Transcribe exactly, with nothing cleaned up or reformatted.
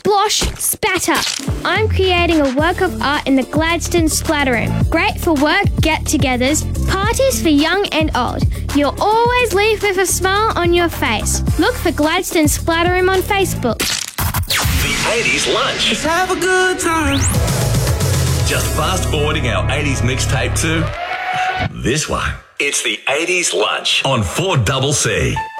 splosh, spatter. I'm creating a work of art in the Gladstone Splatter Room. Great for work get-togethers, parties for young and old. You'll always leave with a smile on your face. Look for Gladstone Splatter Room on Facebook. The eighties Lunch. Let's have a good time. Just fast forwarding our eighties mixtape to this one. It's the eighties Lunch on four C C.